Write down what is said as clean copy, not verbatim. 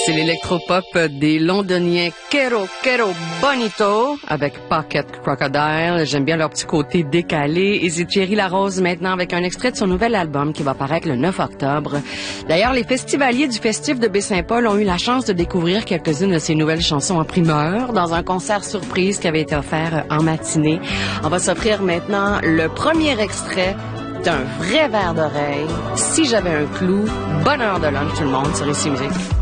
C'est l'électropop des Londoniens Quero Quero Bonito avec Pocket Crocodile. J'aime bien leur petit côté décalé. Et c'est Thierry Larose maintenant avec un extrait de son nouvel album qui va paraître le 9 octobre. D'ailleurs, les festivaliers du Festif de Baie-Saint-Paul ont eu la chance de découvrir quelques-unes de ses nouvelles chansons en primeur dans un concert surprise qui avait été offert en matinée. On va s'offrir maintenant le premier extrait d'un vrai verre d'oreille. Si j'avais un clou, bonne heure de lunch tout le monde sur Ici Musique.